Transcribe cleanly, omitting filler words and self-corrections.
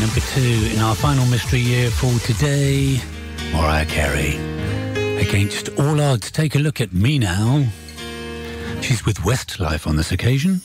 number 2 in our final mystery year for today. Mariah Carey. Against all odds, take a look at Me Now. She's with Westlife on this occasion.